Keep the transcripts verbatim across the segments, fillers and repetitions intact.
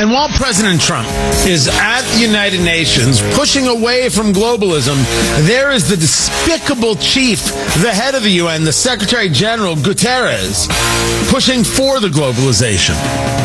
And while President Trump is at the United Nations pushing away from globalism, there is the despicable chief, the head of the U N, the Secretary General Guterres, pushing for the globalization.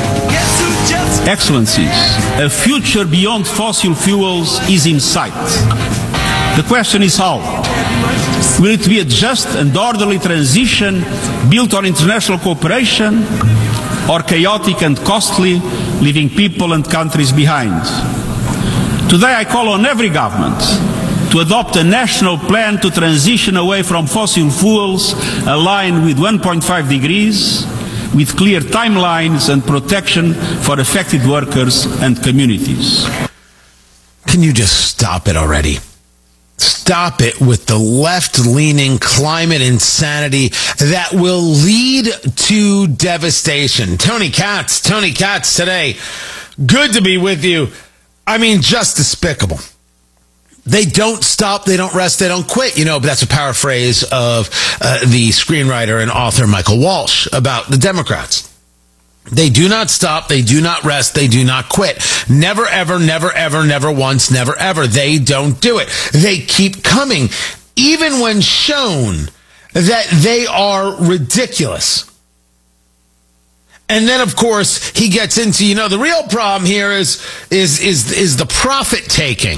Excellencies, a future beyond fossil fuels is in sight. The question is how? Will it be a just and orderly transition built on international cooperation, or chaotic and costly, leaving people and countries behind? Today I call on every government to adopt a national plan to transition away from fossil fuels aligned with one point five degrees, with clear timelines and protection for affected workers and communities. Can you just stop it already? Stop it with the left-leaning climate insanity that will lead to devastation. Tony Katz, Tony Katz today. Good to be with you. I mean, just despicable. They don't stop, they don't rest, they don't quit. You know, but that's a paraphrase of uh, the screenwriter and author Michael Walsh about the Democrats. They do not stop, they do not rest, they do not quit. Never, ever, never, ever, never once, never, ever. They don't do it. They keep coming, even when shown that they are ridiculous. And then, of course, he gets into, you know, the real problem here is is is is the profit taking.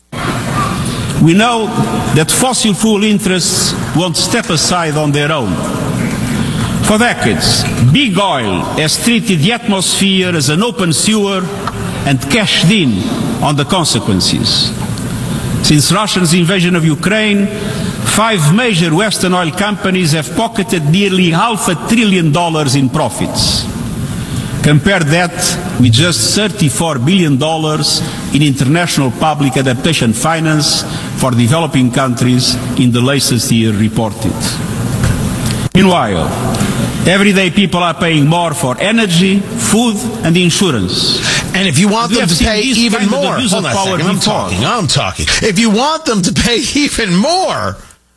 We know that fossil fuel interests won't step aside on their own. For decades, big oil has treated the atmosphere as an open sewer and cashed in on the consequences. Since Russia's invasion of Ukraine, five major Western oil companies have pocketed nearly half a trillion dollars in profits. Compare that with just thirty-four billion dollars in international public adaptation finance for developing countries in the latest year reported. Meanwhile, everyday people are paying more for energy, food, and insurance. And if you want them to pay even more, hold on a second, I'm talking, I'm talking. If you want them to pay even more,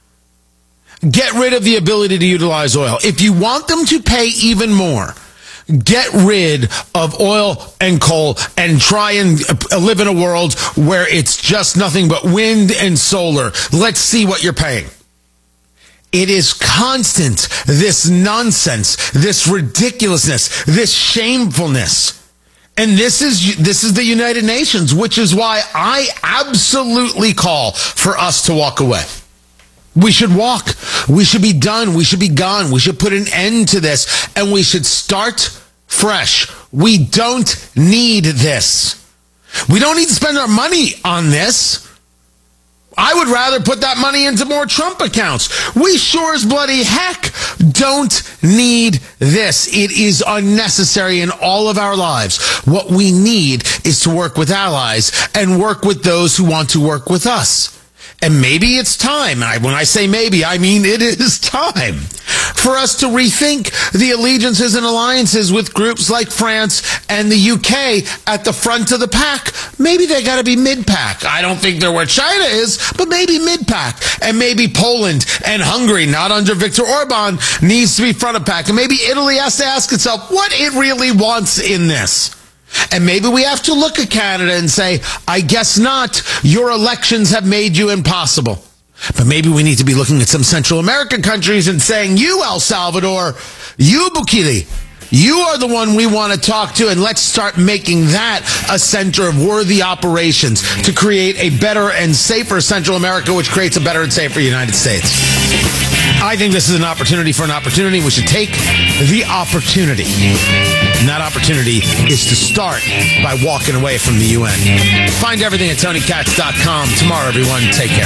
get rid of the ability to utilize oil. If you want them to pay even more, get rid of oil and coal and try and live in a world where it's just nothing but wind and solar. Let's see what you're paying. It is constant, this nonsense, this ridiculousness, this shamefulness. And this is this is the United Nations, which is why I absolutely call for us to walk away. We should walk. We should be done. We should be gone. We should put an end to this, and we should start fresh. We don't need this. We don't need to spend our money on this. I would rather put that money into more Trump accounts. We sure as bloody heck don't need this. It is unnecessary in all of our lives. What we need is to work with allies and work with those who want to work with us. And maybe it's time, I, when I say maybe, I mean it is time for us to rethink the allegiances and alliances with groups like France and the U K at the front of the pack. Maybe they got to be mid-pack. I don't think they're where China is, but maybe mid-pack. And maybe Poland and Hungary, not under Viktor Orban, needs to be front of pack. And maybe Italy has to ask itself what it really wants in this. And maybe we have to look at Canada and say, I guess not. Your elections have made you impossible. But maybe we need to be looking at some Central American countries and saying, you, El Salvador, you, Bukele, you are the one we want to talk to, and let's start making that a center of worthy operations to create a better and safer Central America, which creates a better and safer United States. I think this is an opportunity for an opportunity. We should take the opportunity. And that opportunity is to start by walking away from the U N. Find everything at Tony Katz dot com. Tomorrow, everyone, take care.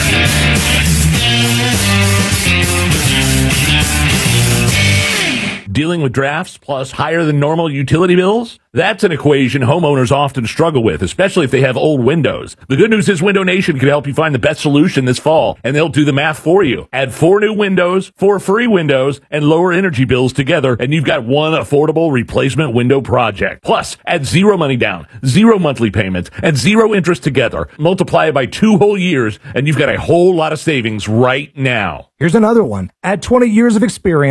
Dealing with drafts plus higher than normal utility bills? That's an equation homeowners often struggle with, especially if they have old windows. The good news is Window Nation can help you find the best solution this fall, and they'll do the math for you. Add four new windows, four free windows, and lower energy bills together, and you've got one affordable replacement window project. Plus, add zero money down, zero monthly payments, and zero interest together. Multiply it by two whole years, and you've got a whole lot of savings right now. Here's another one. Add twenty years of experience,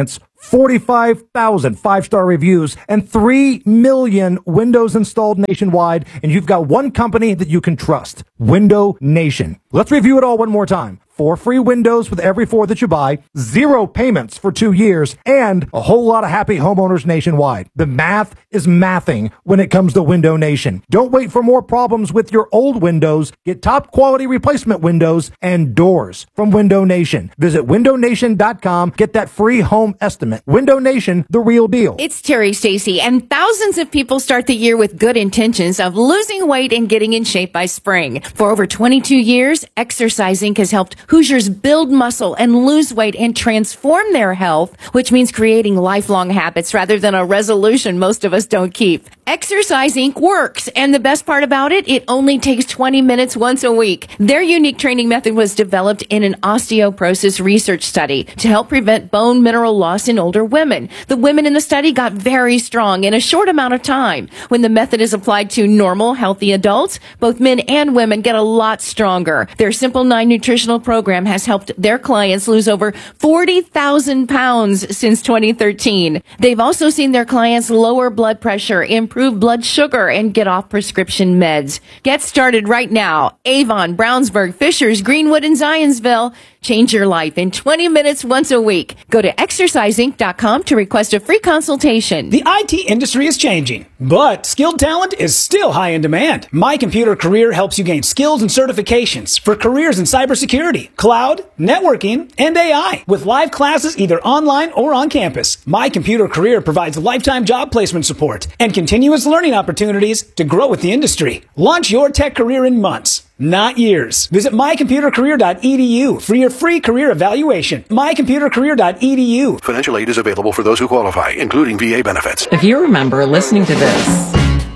forty-five thousand five-star reviews, and three million windows installed nationwide, and you've got one company that you can trust, Window Nation. Let's review it all one more time. Four free windows with every four that you buy, zero payments for two years, and a whole lot of happy homeowners nationwide. The math is mathing when it comes to Window Nation. Don't wait for more problems with your old windows. Get top quality replacement windows and doors from Window Nation. Visit window nation dot com. Get that free home estimate. Window Nation, the real deal. It's Terry Stacy, and thousands of people start the year with good intentions of losing weight and getting in shape by spring. For over twenty-two years, Exercise Incorporated has helped Hoosiers build muscle and lose weight and transform their health, which means creating lifelong habits rather than a resolution most of us don't keep. Exercise Incorporated works, and the best part about it, it only takes twenty minutes once a week. Their unique training method was developed in an osteoporosis research study to help prevent bone mineral loss in older women. The women in the study got very strong in a short amount of time. When the method is applied to normal, healthy adults, both men and women get a lot stronger. Their Simple nine nutritional program has helped their clients lose over forty thousand pounds since twenty thirteen. They've also seen their clients lower blood pressure, improve blood sugar, and get off prescription meds. Get started right now. Avon, Brownsburg, Fishers, Greenwood, and Zionsville. Change your life in twenty minutes once a week. Go to exercise inc dot com to request a free consultation. The I T industry is changing, but skilled talent is still high in demand. My Computer Career helps you gain skills and certifications for careers in cybersecurity, cloud, networking, and A I. With live classes either online or on campus, My Computer Career provides lifetime job placement support and continuous learning opportunities to grow with the industry. Launch your tech career in months, not years. Visit my computer career dot e d u for your free career evaluation. my computer career dot e d u. Financial aid is available for those who qualify, including V A benefits. If you remember listening to this,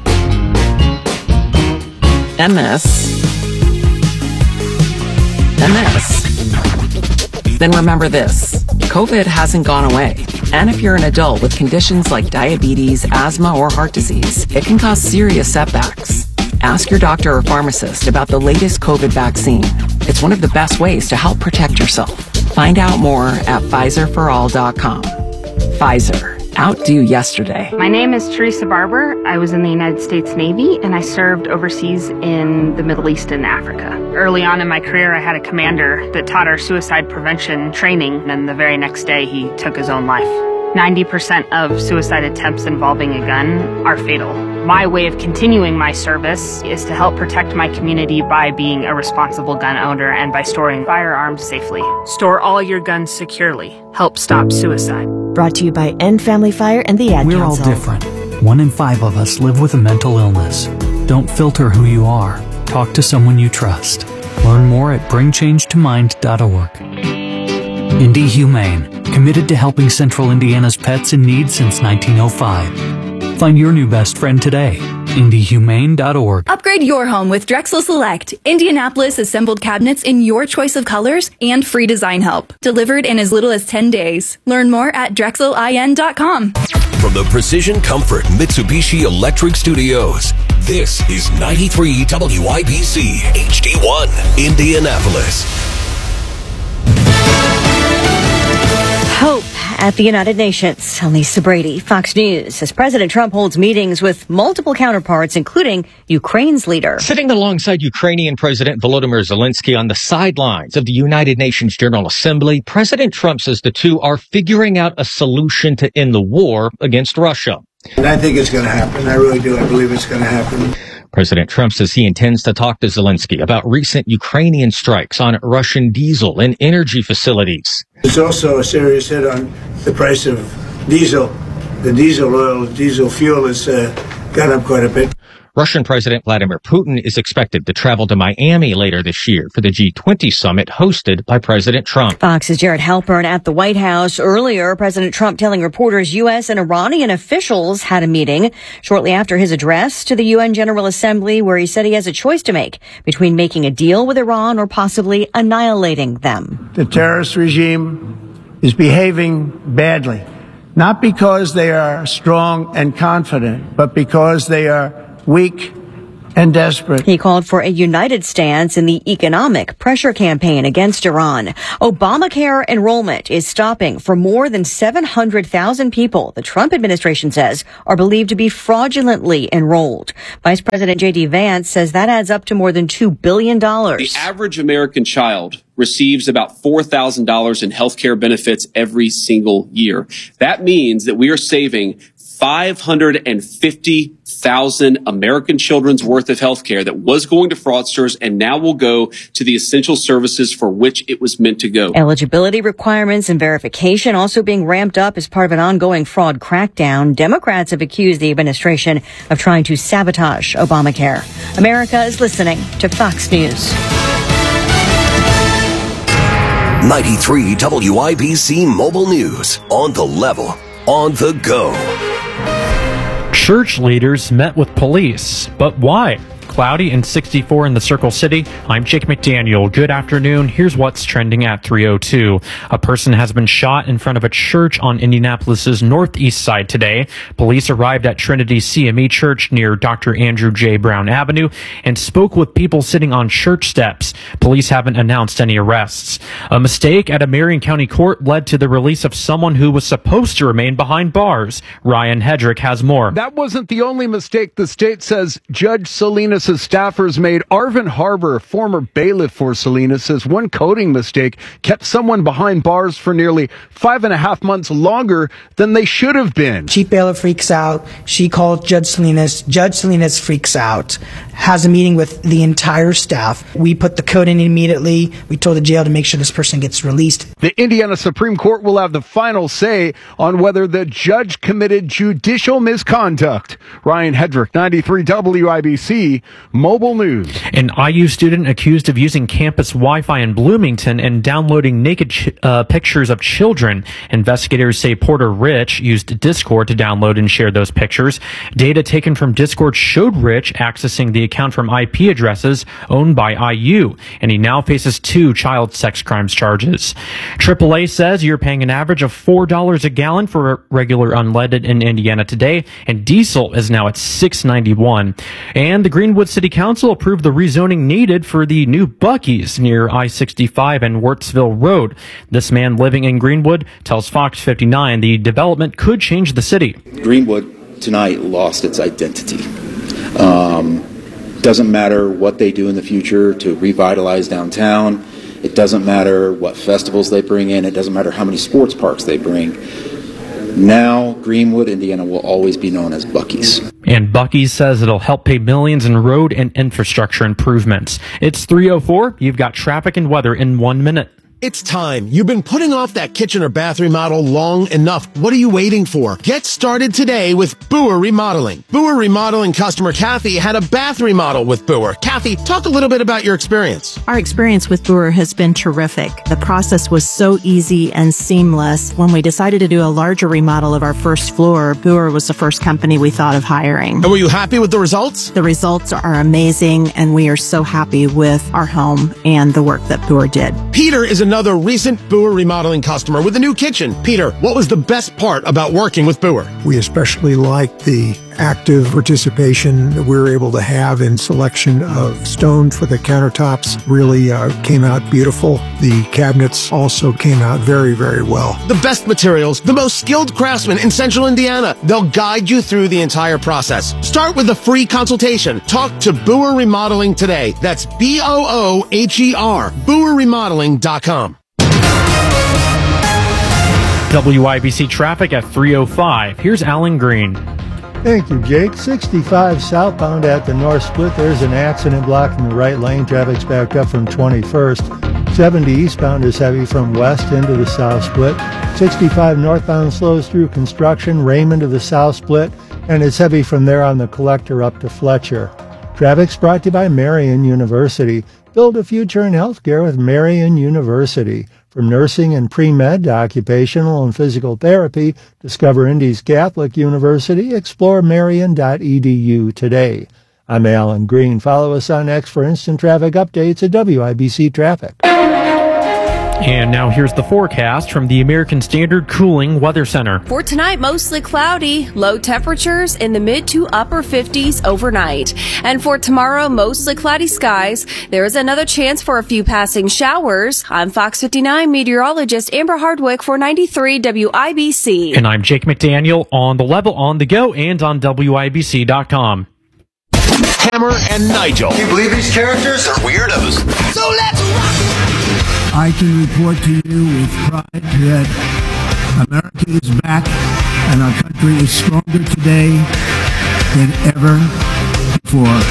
and this, and this, then remember this. COVID hasn't gone away. And if you're an adult with conditions like diabetes, asthma, or heart disease, it can cause serious setbacks. Ask your doctor or pharmacist about the latest COVID vaccine. It's one of the best ways to help protect yourself. Find out more at Pfizer for all dot com. Pfizer. Outdo yesterday. My name is Teresa Barber. I was in the United States Navy, and I served overseas in the Middle East and Africa. Early on in my career, I had a commander that taught our suicide prevention training, and the very next day, he took his own life. ninety percent of suicide attempts involving a gun are fatal. My way of continuing my service is to help protect my community by being a responsible gun owner and by storing firearms safely. Store all your guns securely. Help stop suicide. Brought to you by End Family Fire and the Ad We're Council. all different. One in five of us live with a mental illness. Don't filter who you are. Talk to someone you trust. Learn more at bring change to mind dot org. Indie Humane, committed to helping Central Indiana's pets in need since nineteen oh five. Find your new best friend today. indie humane dot org. Upgrade your home with Drexel Select, Indianapolis assembled cabinets in your choice of colors and free design help. Delivered in as little as ten days. Learn more at drexel in dot com. From the Precision Comfort Mitsubishi Electric Studios, this is ninety-three W I B C H D one, Indianapolis. Hope at the United Nations. I'm Lisa Brady, Fox News. As President Trump holds meetings with multiple counterparts, including Ukraine's leader. Sitting alongside Ukrainian President Volodymyr Zelensky on the sidelines of the United Nations General Assembly, President Trump says the two are figuring out a solution to end the war against Russia. And I think it's going to happen. I really do. I believe it's going to happen. President Trump says he intends to talk to Zelensky about recent Ukrainian strikes on Russian diesel and energy facilities. There's also a serious hit on the price of diesel. The diesel oil, diesel fuel has uh, gone up quite a bit. Russian President Vladimir Putin is expected to travel to Miami later this year for the G twenty summit hosted by President Trump. Fox's Jared Halpern at the White House. Earlier, President Trump telling reporters U S and Iranian officials had a meeting shortly after his address to the U N General Assembly, where he said he has a choice to make between making a deal with Iran or possibly annihilating them. The terrorist regime is behaving badly, not because they are strong and confident, but because they are weak and desperate. He called for a united stance in the economic pressure campaign against Iran. Obamacare enrollment is stopping for more than seven hundred thousand people the Trump administration says are believed to be fraudulently enrolled. Vice President J D Vance says that adds up to more than two billion dollars. The average American child receives about four thousand dollars in health care benefits every single year. That means that we are saving five hundred fifty thousand American children's worth of health care that was going to fraudsters and now will go to the essential services for which it was meant to go. Eligibility requirements and verification also being ramped up as part of an ongoing fraud crackdown. Democrats have accused the administration of trying to sabotage Obamacare. America is listening to Fox News. ninety-three W I B C Mobile News. On the level. On the go. Church leaders met with police, but why? Cloudy and sixty-four in the Circle City. I'm Jake McDaniel. Good afternoon. Here's what's trending at three oh two. A person has been shot in front of a church on Indianapolis's northeast side today. Police arrived at Trinity C M E Church near Doctor Andrew J. Brown Avenue and spoke with people sitting on church steps. Police haven't announced any arrests. A mistake at a Marion County court led to the release of someone who was supposed to remain behind bars. Ryan Hedrick has more. That wasn't the only mistake the state says Judge Salinas' staffers made. Arvin Harbor, former bailiff for Salinas, says one coding mistake kept someone behind bars for nearly five and a half months longer than they should have been. Chief bailiff freaks out. She calls Judge Salinas. Judge Salinas freaks out, has a meeting with the entire staff. We put the code in immediately. We told the jail to make sure this person gets released. The Indiana Supreme Court will have the final say on whether the judge committed judicial misconduct. Ryan Hedrick, ninety-three W I B C Mobile News. An I U student accused of using campus Wi-Fi in Bloomington and downloading naked ch- uh, pictures of children. Investigators say Porter Rich used Discord to download and share those pictures. Data taken from Discord showed Rich accessing the account from I P addresses owned by I U, and he now faces two child sex crimes charges. triple A says you're paying an average of four dollars a gallon for regular unleaded in Indiana today, and diesel is now at six ninety-one. And the Greenwood City Council approved the rezoning needed for the new Buc-ee's near I sixty-five and Wirtsville Road. This man living in Greenwood tells Fox fifty-nine the development could change the city. Greenwood tonight lost its identity. Um, doesn't matter what they do in the future to revitalize downtown. It doesn't matter what festivals they bring in. It doesn't matter how many sports parks they bring. Now, Greenwood, Indiana will always be known as Buc-ee's. And Buc-ee's says it'll help pay millions in road and infrastructure improvements. It's three oh four. You've got traffic and weather in one minute. It's time. You've been putting off that kitchen or bath remodel long enough. What are you waiting for? Get started today with Boer Remodeling. Boer Remodeling customer Kathy had a bath remodel with Boer. Kathy, talk a little bit about your experience. Our experience with Boer has been terrific. The process was so easy and seamless. When we decided to do a larger remodel of our first floor, Boer was the first company we thought of hiring. And were you happy with the results? The results are amazing, and we are so happy with our home and the work that Boer did. Peter is a Another recent Boer Remodeling customer with a new kitchen. Peter, what was the best part about working with Boer? We especially liked the active participation that we were able to have in selection of stone for the countertops. Really uh, came out beautiful. The cabinets also came out very, very well. The best materials, the most skilled craftsmen in Central Indiana. They'll guide you through the entire process. Start with a free consultation. Talk to Boer Remodeling today. That's B O O H E R, boer remodeling dot com. W I B C traffic at three oh five. Here's Alan Green. Thank you, Jake. sixty-five southbound at the North Split. There's an accident blocking the right lane. Traffic's backed up from twenty-first. seventy eastbound is heavy from west into the South Split. sixty-five northbound slows through construction, Raymond to the South Split, and it's heavy from there on the Collector up to Fletcher. Traffic's brought to you by Marion University. Build a future in healthcare with Marion University. From nursing and pre-med to occupational and physical therapy, discover Indy's Catholic University. Explore marion dot e d u today. I'm Alan Green. Follow us on X for instant traffic updates at W I B C Traffic. And now here's the forecast from the American Standard Cooling Weather Center. For tonight, mostly cloudy, low temperatures in the mid to upper fifties overnight. And for tomorrow, mostly cloudy skies. There is another chance for a few passing showers. I'm Fox fifty-nine meteorologist Amber Hardwick for ninety-three W I B C. And I'm Jake McDaniel on the level, on the go, and on W I B C dot com. Hammer and Nigel. Can you believe these characters are weirdos? So let's rock! I can report to you with pride that America is back and our country is stronger today than ever before.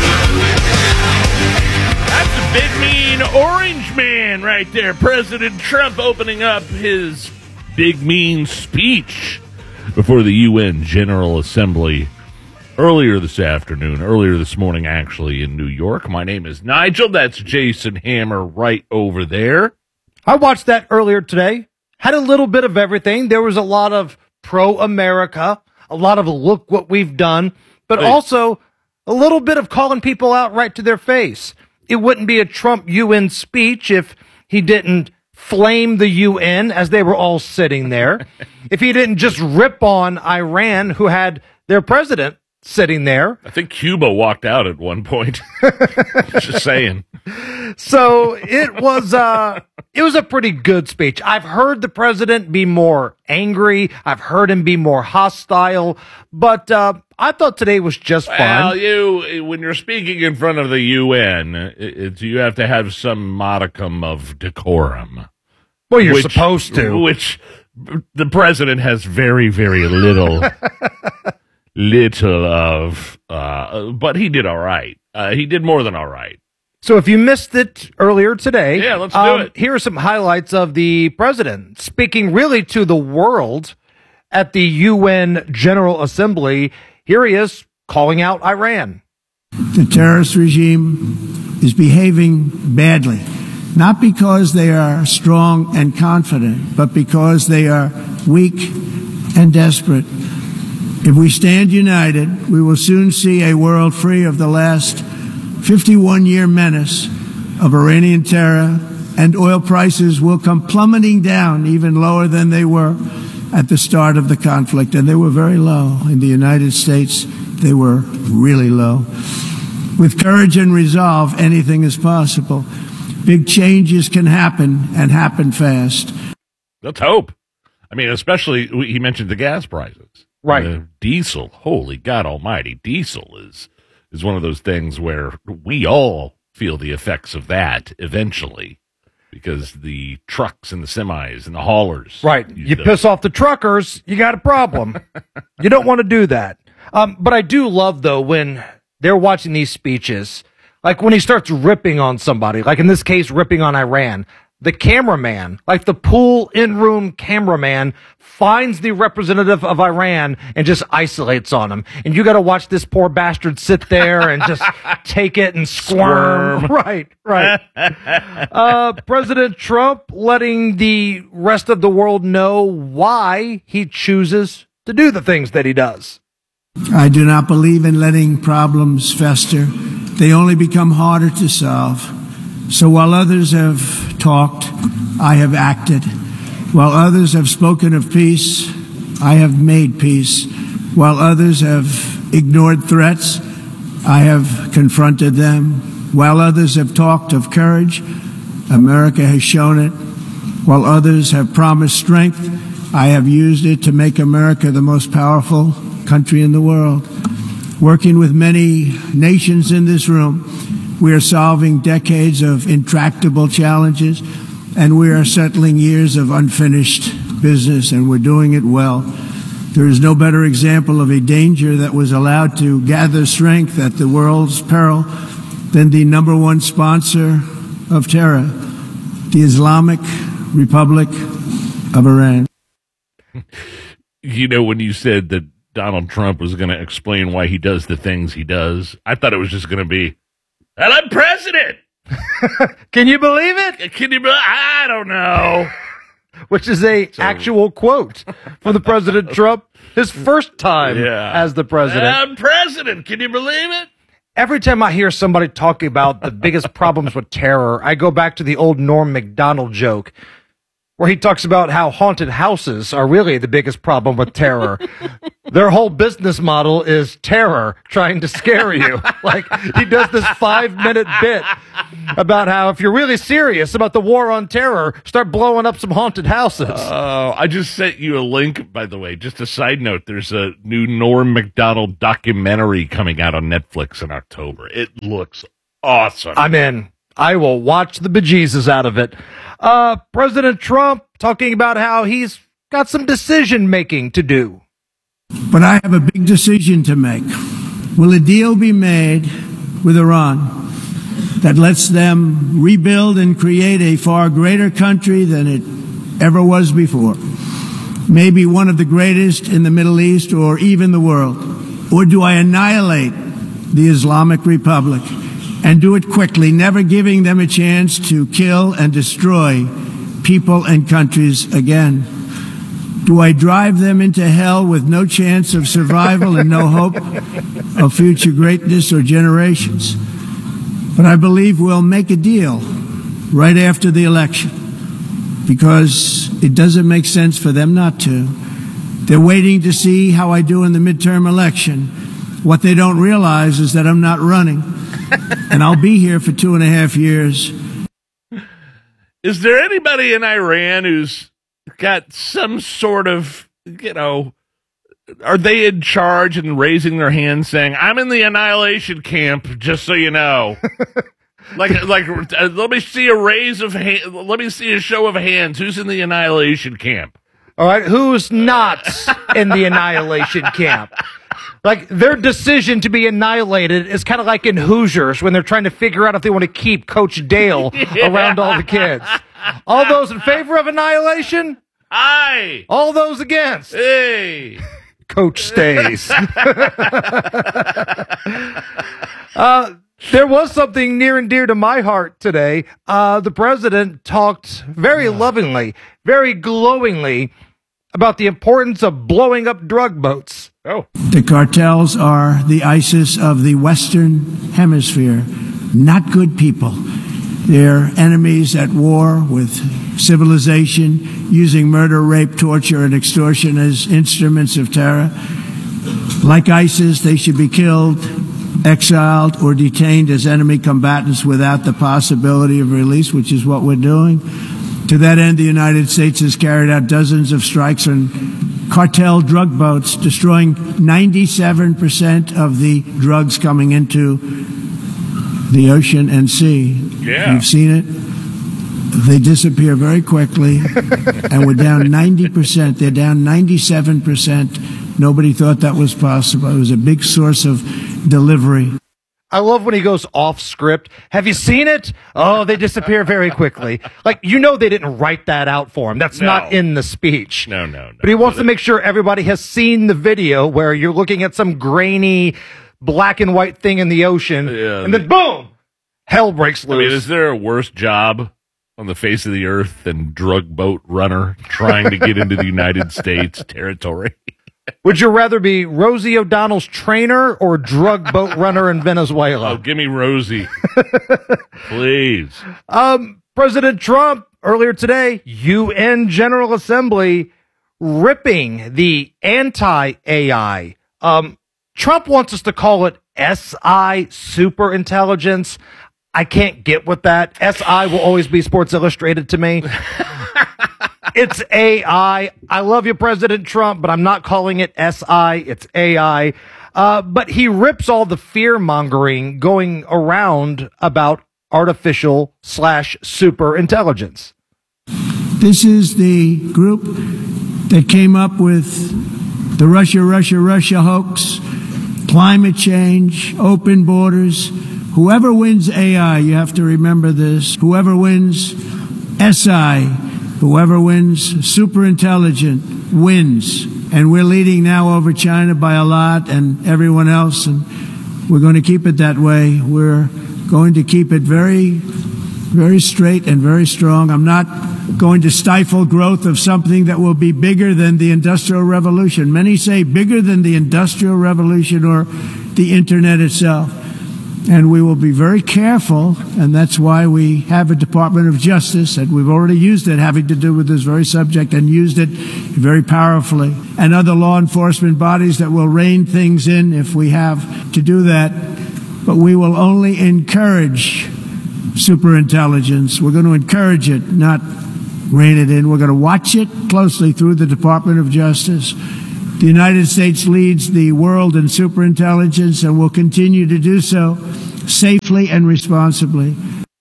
That's a big, mean orange man right there. President Trump opening up his big, mean speech before the U N General Assembly earlier this afternoon, earlier this morning, actually, in New York. My name is Nigel. That's Jason Hammer right over there. I watched that earlier today. Had a little bit of everything. There was a lot of pro-America, a lot of look what we've done, but hey. also a little bit of calling people out right to their face. It wouldn't be a Trump U N speech if he didn't flame the U N as they were all sitting there. If he didn't just rip on Iran, who had their president sitting there. I think Cuba walked out at one point. Just saying. So it was uh it was a pretty good speech. I've heard the president be more angry. I've heard him be more hostile, but uh I thought today was just fun. Well, you when you're speaking in front of the U N, it, you have to have some modicum of decorum. Well, you're which, supposed to. Which the president has very, very little little of, uh, but he did all right. Uh, he did more than all right. So if you missed it earlier today, yeah, let's do um, it. Here are some highlights of the president speaking really to the world at the U N General Assembly. Here he is calling out Iran. The terrorist regime is behaving badly, not because they are strong and confident, but because they are weak and desperate. If we stand united, we will soon see a world free of the last fifty-one-year menace of Iranian terror, and oil prices will come plummeting down even lower than they were at the start of the conflict. And they were very low. In the United States, they were really low. With courage and resolve, anything is possible. Big changes can happen, and happen fast. Let's hope. I mean, especially, he mentioned the gas prices. Right. Uh, diesel, holy God almighty, diesel is is one of those things where we all feel the effects of that eventually, because the trucks and the semis and the haulers. Right. You the- piss off the truckers, you got a problem. You don't want to do that. Um, but I do love, though, when they're watching these speeches, like when he starts ripping on somebody, like in this case, ripping on Iran. The cameraman, like the pool in-room cameraman, finds the representative of Iran and just isolates on him. And you got to watch this poor bastard sit there and just take it and squirm. Squirm. Right, right. uh, President Trump letting the rest of the world know why he chooses to do the things that he does. I do not believe in letting problems fester. They only become harder to solve. So while others have talked, I have acted. While others have spoken of peace, I have made peace. While others have ignored threats, I have confronted them. While others have talked of courage, America has shown it. While others have promised strength, I have used it to make America the most powerful country in the world. Working with many nations in this room, we are solving decades of intractable challenges, and we are settling years of unfinished business, and we're doing it well. There is no better example of a danger that was allowed to gather strength at the world's peril than the number one sponsor of terror, the Islamic Republic of Iran. You know, when you said that Donald Trump was going to explain why he does the things he does, I thought it was just going to be, and I'm president. Can you believe it? Can you? Be- I don't know. Which is a so, actual quote from the President Trump, his first time yeah. as the president. I'm president. Can you believe it? Every time I hear somebody talking about the biggest problems with terror, I go back to the old Norm Macdonald joke. where he talks about how haunted houses are really the biggest problem with terror. Their whole business model is terror, trying to scare you. Like, he does this five-minute bit about how if you're really serious about the war on terror, start blowing up some haunted houses. Oh, I just sent you a link, by the way. Just a side note, there's a new Norm Macdonald documentary coming out on Netflix in October. It looks awesome. I'm in. I will watch the bejesus out of it. Uh, President Trump talking about how he's got some decision-making to do. But I have a big decision to make. Will a deal be made with Iran that lets them rebuild and create a far greater country than it ever was before? Maybe one of the greatest in the Middle East or even the world? Or do I annihilate the Islamic Republic and do it quickly, never giving them a chance to kill and destroy people and countries again? Do I drive them into hell with no chance of survival and no hope of future greatness or generations? But I believe we'll make a deal right after the election, because it doesn't make sense for them not to. They're waiting to see how I do in the midterm election. What they don't realize is that I'm not running, and I'll be here for two and a half years. Is there anybody in Iran who's got some sort of, you know, are they in charge and raising their hand saying, I'm in the annihilation camp, just so you know? like, like, uh, let me see a raise of hand, let me see a show of hands. Who's in the annihilation camp? All right, who's not in the annihilation camp? Like, their decision to be annihilated is kind of like in Hoosiers when they're trying to figure out if they want to keep Coach Dale yeah. around all the kids. All those in favor of annihilation? Aye. All those against? Hey. Coach stays. uh, there was something near and dear to my heart today. Uh, the president talked very lovingly, very glowingly about the importance of blowing up drug boats. Oh. The cartels are the ISIS of the Western Hemisphere. Not good people. They're enemies at war with civilization, using murder, rape, torture, and extortion as instruments of terror. Like ISIS, they should be killed, exiled, or detained as enemy combatants without the possibility of release, which is what we're doing. To that end, the United States has carried out dozens of strikes on cartel drug boats, destroying ninety-seven percent of the drugs coming into the ocean and sea. Yeah. You've seen it. They disappear very quickly, and we're down ninety percent. They're down ninety-seven percent. Nobody thought that was possible. It was a big source of delivery. I love when he goes off script. Have you seen it? Oh, they disappear very quickly. Like, you know they didn't write that out for him. That's no. not in the speech. No, no, no. But he wants no, to make sure everybody has seen the video where you're looking at some grainy black and white thing in the ocean, yeah, and then boom, hell breaks loose. I mean, is there a worse job on the face of the earth than drug boat runner trying to get into the United States territory? Would you rather be Rosie O'Donnell's trainer or drug boat runner in Venezuela? Oh, give me Rosie. Please. Um, President Trump, earlier today, U N General Assembly, ripping the anti-A I. Um, Trump wants us to call it S I, superintelligence. I can't get with that. S I will always be Sports Illustrated to me. It's A I. I love you, President Trump, but I'm not calling it S I. It's A I. Uh, but he rips all the fear-mongering going around about artificial slash super intelligence. This is the group that came up with the Russia, Russia, Russia hoax, climate change, open borders. Whoever wins A I, you have to remember this, whoever wins S I, whoever wins super intelligent wins. And we're leading now over China by a lot and everyone else, and we're going to keep it that way. We're going to keep it very, very straight and very strong. I'm not going to stifle growth of something that will be bigger than the Industrial Revolution. Many say bigger than the Industrial Revolution or the Internet itself. And we will be very careful, and that's why we have a Department of Justice, and we've already used it having to do with this very subject and used it very powerfully, and other law enforcement bodies that will rein things in if we have to do that. But we will only encourage superintelligence. We're going to encourage it, not rein it in. We're going to watch it closely through the Department of Justice. The United States leads the world in superintelligence and will continue to do so safely and responsibly.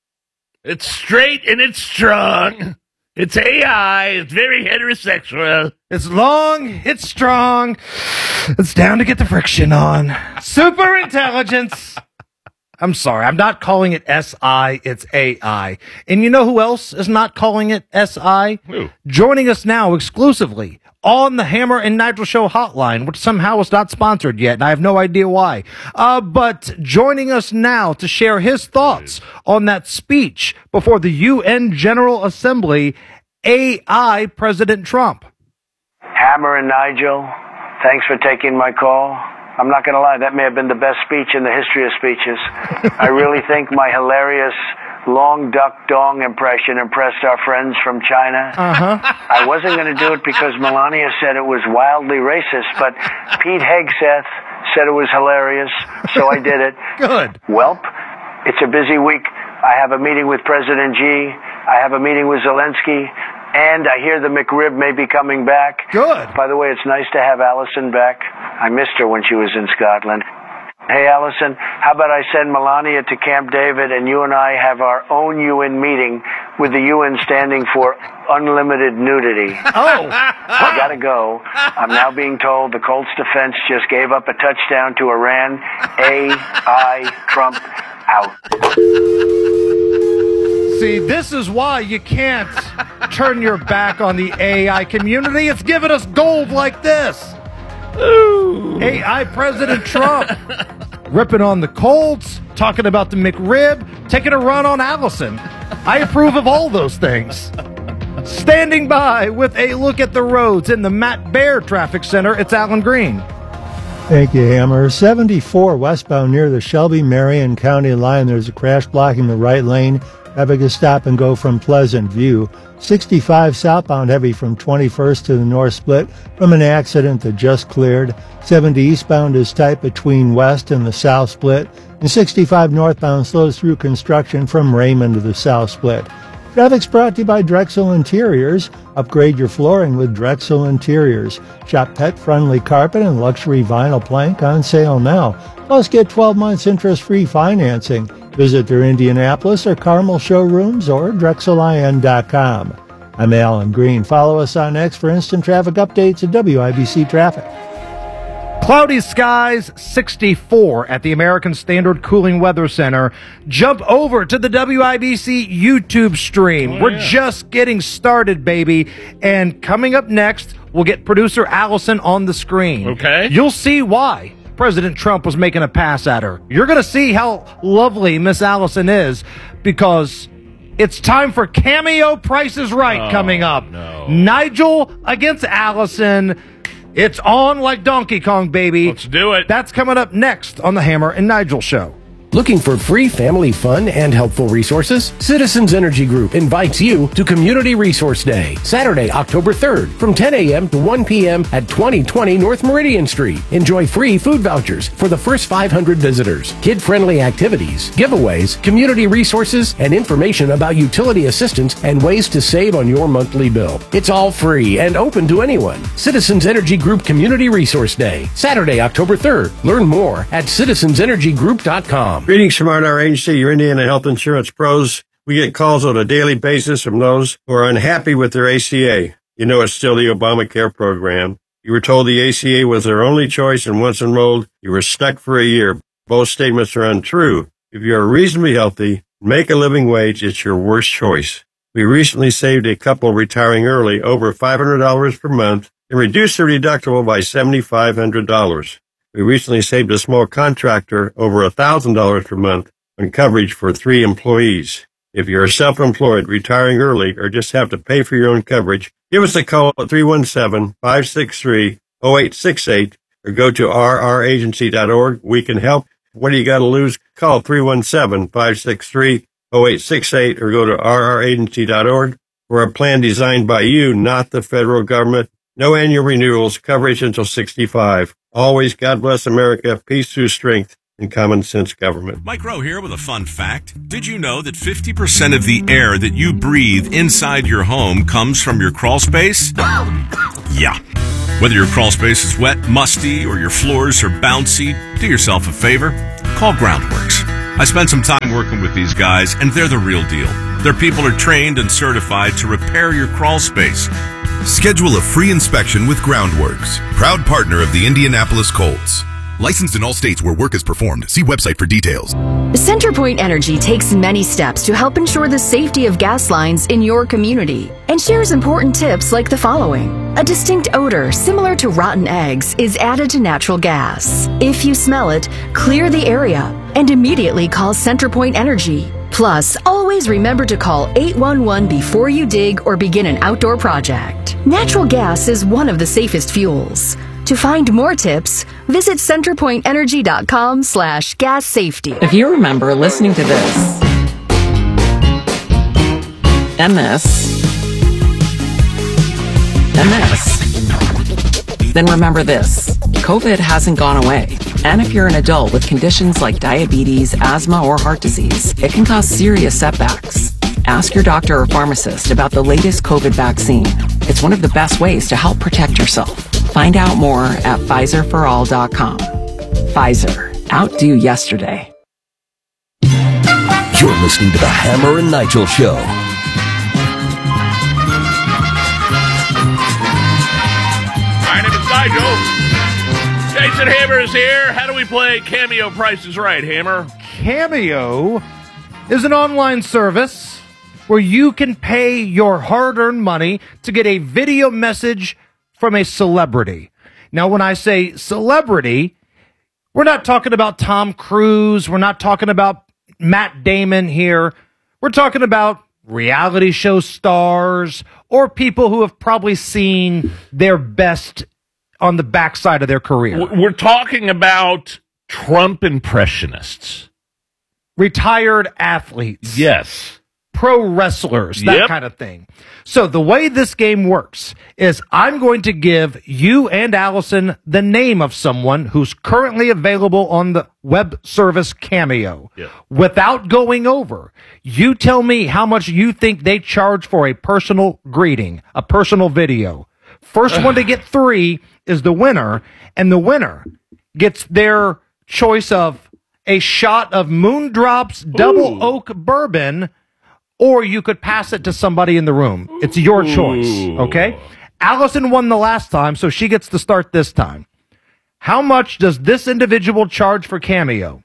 It's straight and it's strong. It's A I. It's very heterosexual. It's long. It's strong. It's down to get the friction on. Superintelligence. I'm sorry. I'm not calling it S I. It's A I. And you know who else is not calling it S I? Who? Joining us now exclusively on the Hammer and Nigel Show hotline, which somehow is not sponsored yet, and I have no idea why. Uh, but joining us now to share his thoughts on that speech before the U N General Assembly, A I President Trump. Hammer and Nigel, thanks for taking my call. I'm not going to lie, that may have been the best speech in the history of speeches. I really think my hilarious long duck dong impression impressed our friends from China. Uh-huh. I wasn't going to do it because Melania said it was wildly racist, but Pete Hegseth said it was hilarious, so I did it. Good. Welp, it's a busy week. I have a meeting with President Xi. I have a meeting with Zelensky. And I hear the McRib may be coming back. Good. By the way, it's nice to have Allison back. I missed her when she was in Scotland. Hey, Allison, how about I send Melania to Camp David and you and I have our own U N meeting with the U N standing for unlimited nudity? Oh. I gotta go. I'm now being told the Colts defense just gave up a touchdown to Iran. A I Trump out. See, this is why you can't turn your back on the A I community. It's giving us gold like this. Ooh. A I President Trump ripping on the Colts, talking about the McRib, taking a run on Allison. I approve of all those things. Standing by with a look at the roads in the Matt Baer Traffic Center, it's Alan Green. Thank you, Hammer. seventy-four westbound near the Shelby-Marion County line. There's a crash blocking the right lane. Having a stop and go from Pleasant View. sixty-five southbound heavy from twenty-first to the north split from an accident that just cleared. seventy eastbound is tight between west and the south split. And sixty-five northbound slows through construction from Raymond to the south split. Traffic's brought to you by Drexel Interiors. Upgrade your flooring with Drexel Interiors. Shop pet-friendly carpet and luxury vinyl plank on sale now. Plus, get twelve months interest-free financing. Visit their Indianapolis or Carmel showrooms or Drexel I N dot com. I'm Alan Green. Follow us on X for instant traffic updates at W I B C Traffic. Cloudy skies, sixty-four at the American Standard Cooling Weather Center. Jump over to the W I B C YouTube stream. Oh, We're yeah. just getting started, baby. And coming up next, we'll get producer Allison on the screen. Okay. You'll see why President Trump was making a pass at her. You're going to see how lovely Miss Allison is, because it's time for Cameo Price is Right Oh, coming up. no. Nigel against Allison. It's on like Donkey Kong, baby. Let's do it. That's coming up next on the Hammer and Nigel Show. Looking for free family fun and helpful resources? Citizens Energy Group invites you to Community Resource Day, Saturday, October third, from ten a.m. to one p.m. at twenty twenty North Meridian Street. Enjoy free food vouchers for the first five hundred visitors, kid-friendly activities, giveaways, community resources, and information about utility assistance and ways to save on your monthly bill. It's all free and open to anyone. Citizens Energy Group Community Resource Day, Saturday, October third. Learn more at citizens energy group dot com. Greetings from our agency, your Indiana Health Insurance Pros. We get calls on a daily basis from those who are unhappy with their A C A. You know it's still the Obamacare program. You were told the A C A was their only choice, and once enrolled, you were stuck for a year. Both statements are untrue. If you are reasonably healthy, make a living wage, it's your worst choice. We recently saved a couple retiring early over five hundred dollars per month and reduced their deductible by seven thousand five hundred dollars. We recently saved a small contractor over one thousand dollars per month on coverage for three employees. If you're self-employed, retiring early, or just have to pay for your own coverage, give us a call at three one seven, five six three, zero eight six eight or go to r r agency dot org. We can help. What do you got to lose? Call three one seven, five six three, zero eight six eight or go to r r agency dot org for a plan designed by you, not the federal government. No annual renewals, coverage until sixty-five. Always God bless America, peace through strength, and common sense government. Mike Rowe here with a fun fact. Did you know that fifty percent of the air that you breathe inside your home comes from your crawl space? Yeah. Whether your crawl space is wet, musty, or your floors are bouncy, do yourself a favor. Call Groundworks. I spent some time working with these guys, and they're the real deal. Their people are trained and certified to repair your crawl space. Schedule a free inspection with Groundworks, proud partner of the Indianapolis Colts. Licensed in all states where work is performed. See website for details. CenterPoint Energy takes many steps to help ensure the safety of gas lines in your community and shares important tips like the following. A distinct odor similar to rotten eggs is added to natural gas. If you smell it, clear the area and immediately call CenterPoint Energy. Plus, always remember to call eight one one before you dig or begin an outdoor project. Natural gas is one of the safest fuels. To find more tips, visit centerpointenergy.com slash gas safety. If you remember listening to this, and this, and this, then remember this. COVID hasn't gone away. And if you're an adult with conditions like diabetes, asthma, or heart disease, it can cause serious setbacks. Ask your doctor or pharmacist about the latest COVID vaccine. It's one of the best ways to help protect yourself. Find out more at Pfizer for all dot com. Pfizer. Outdo yesterday. You're listening to the Hammer and Nigel Show. My name is Nigel. Jason Hammer is here. How do we play Cameo Price is Right, Hammer? Cameo is an online service where you can pay your hard-earned money to get a video message from a celebrity. Now, when I say celebrity, we're not talking about Tom Cruise. We're not talking about Matt Damon here. We're talking about reality show stars or people who have probably seen their best on the backside of their career. We're talking about Trump impressionists. Retired athletes. Yes. Pro wrestlers, that Yep. kind of thing. So the way this game works is I'm going to give you and Allison the name of someone who's currently available on the web service Cameo. Yeah. Without going over, you tell me how much you think they charge for a personal greeting, a personal video. First one to get three is the winner, and the winner gets their choice of a shot of Moondrops Double Ooh. Oak Bourbon, or you could pass it to somebody in the room. It's your choice, okay? Allison won the last time, so she gets to start this time. How much does this individual charge for Cameo?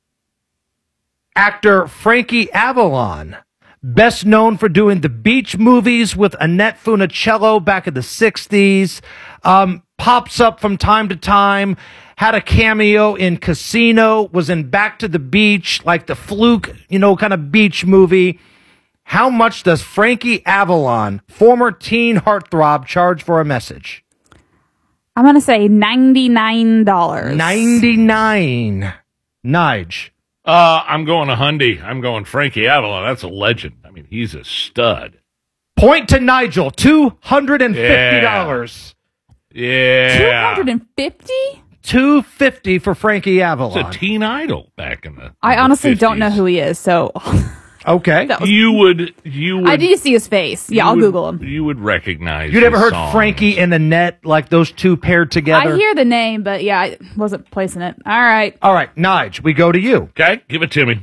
Actor Frankie Avalon, best known for doing the beach movies with Annette Funicello back in the sixties, um, pops up from time to time, had a cameo in Casino, was in Back to the Beach, like the Fluke, you know, kind of beach movie. How much does Frankie Avalon, former teen heartthrob, charge for a message? I'm going to say ninety-nine dollars. ninety-nine. Nige. Uh, I'm going a Hyundai. I'm going Frankie Avalon. That's a legend. I mean, he's a stud. Point to Nigel, two hundred fifty dollars. Yeah. two hundred fifty dollars? two hundred fifty dollars for Frankie Avalon. It's a teen idol back in the I in the honestly fifties. don't know who he is, so... Okay. was- You would, you would. I need to see his face. Yeah, you I'll would- Google him. You would recognize. You never his heard songs. Frankie and Annette, like those two paired together? I hear the name, but yeah, I wasn't placing it. All right. All right, Nige, we go to you. Okay, give it to me.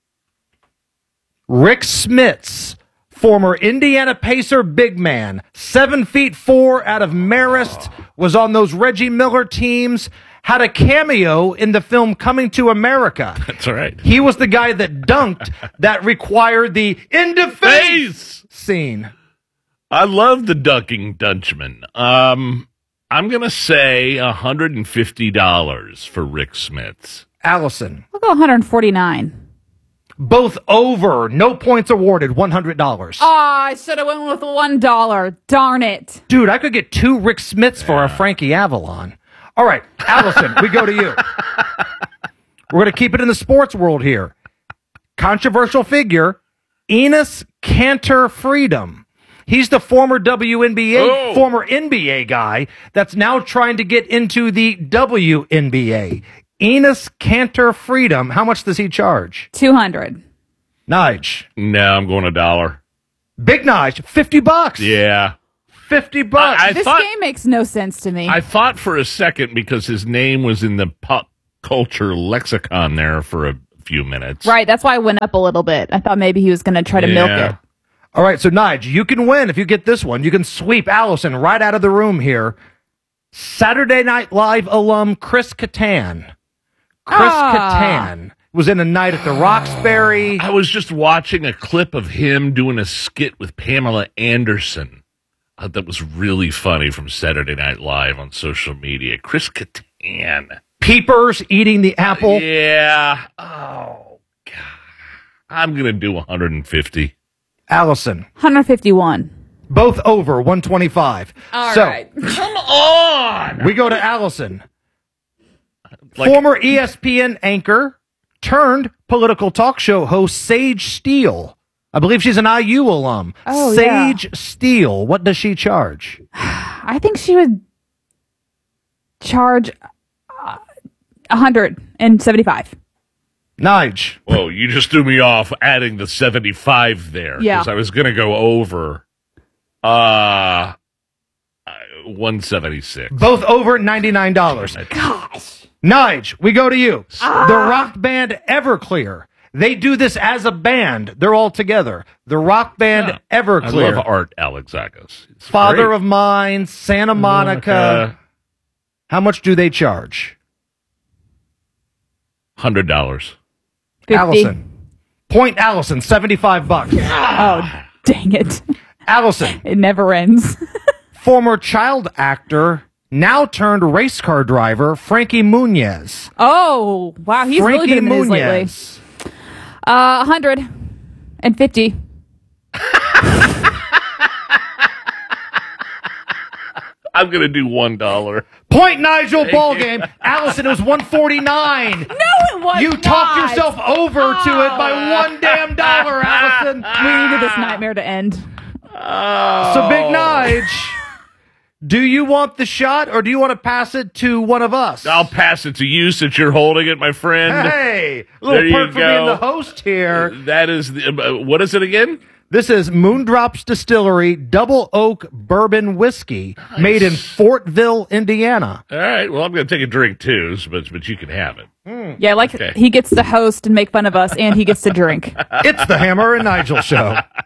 Rick Smits, former Indiana Pacer big man, seven feet four out of Marist, was on those Reggie Miller teams, had a cameo in the film Coming to America. That's all right. He was the guy that dunked that required the in the face scene. I love the ducking Dutchman. Um, I'm gonna say one hundred fifty dollars for Rick Smits. Allison. I'll go one hundred forty-nine. Both over. No points awarded. one hundred dollars. Oh, I should have went with one dollar. Darn it. Dude, I could get two Rick Smits for a Frankie Avalon. All right, Allison, we go to you. We're going to keep it in the sports world here. Controversial figure, Enes Kanter Freedom. He's the former W N B A, oh. former N B A guy that's now trying to get into the W N B A. Enes Kanter Freedom. How much does he charge? two hundred. Nige. No, I'm going a dollar. Big Nige, fifty bucks. Yeah. fifty bucks. I, I this thought, game makes no sense to me. I thought for a second, because his name was in the pop culture lexicon there for a few minutes. Right, that's why I went up a little bit. I thought maybe he was going to try to yeah. milk it. All right, so Nige, you can win if you get this one. You can sweep Allison right out of the room here. Saturday Night Live alum Chris Kattan. Chris ah. Kattan was in A Night at the Roxbury. I was just watching a clip of him doing a skit with Pamela Anderson. Uh, that was really funny from Saturday Night Live on social media. Chris Kattan. Peepers eating the apple. Yeah. Oh, God. I'm going to do one hundred fifty. Allison. one hundred fifty-one. Both over one twenty-five. All so, right. Come on. We go to Allison. Like, former E S P N anchor turned political talk show host Sage Steele. I believe she's an I U alum. Oh, Sage yeah. Steele. What does she charge? I think she would charge uh, one hundred seventy-five. Nige. Whoa, you just threw me off adding the seventy-five there. Yeah. Because I was going to go over uh, one seventy-six. Both over ninety-nine dollars. Gosh. Nige, we go to you. Ah. The rock band Everclear. They do this as a band. They're all together. The rock band Yeah. Everclear. I love Art Alexakis. It's Father great. of Mine, Santa Monica. Monica. How much do they charge? one hundred dollars. fifty. Allison. Point Allison, seventy-five bucks. Oh, dang it. Allison. It never ends. Former child actor, now turned race car driver, Frankie Muniz. Oh, wow. He's Frankie really been in the news lately. Muniz. Uh, one hundred fifty. I'm going to do one dollar. Point Nigel ball game. Allison, it was one forty-nine. No, it was You not. talked yourself over oh. to it by one damn dollar, Allison. We needed this nightmare to end. Oh. So, Big Nige, do you want the shot or do you want to pass it to one of us? I'll pass it to you since you're holding it, my friend. Hey, a little There perk you for being go. the host here. That is, the, uh, what is it again? This is Moondrops Distillery Double Oak Bourbon Whiskey, Nice. made in Fortville, Indiana. All right, well, I'm going to take a drink too, but, but you can have it. Mm. Yeah, like Okay. he gets to host and make fun of us, and he gets to drink. It's the Hammer and Nigel Show.